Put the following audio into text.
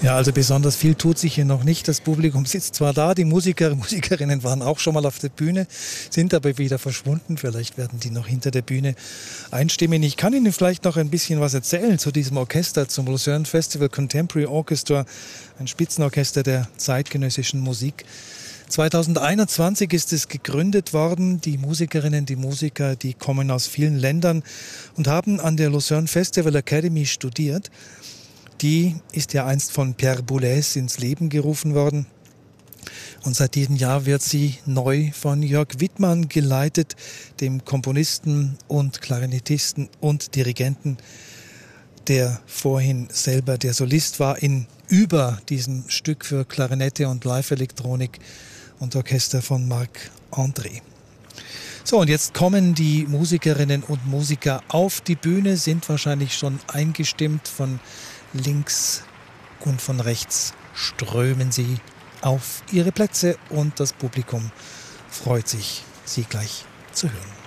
Ja, also besonders viel tut sich hier noch nicht. Das Publikum sitzt zwar da, die Musikerinnen waren auch schon mal auf der Bühne, sind aber wieder verschwunden. Vielleicht werden die noch hinter der Bühne einstimmen. Ich kann Ihnen vielleicht noch ein bisschen was erzählen zu diesem Orchester, zum Lucerne Festival Contemporary Orchestra, ein Spitzenorchester der zeitgenössischen Musik. 2021 ist es gegründet worden. Die Musikerinnen, die Musiker, die kommen aus vielen Ländern und haben an der Lucerne Festival Academy studiert. Die ist ja einst von Pierre Boulez ins Leben gerufen worden. Und seit diesem Jahr wird sie neu von Jörg Wittmann geleitet, dem Komponisten und Klarinettisten und Dirigenten, der vorhin selber der Solist war über diesem Stück für Klarinette und Live-Elektronik und Orchester von Marc André. So, und jetzt kommen die Musikerinnen und Musiker auf die Bühne, sind wahrscheinlich schon eingestimmt. Von links und von rechts strömen sie auf ihre Plätze und das Publikum freut sich, sie gleich zu hören.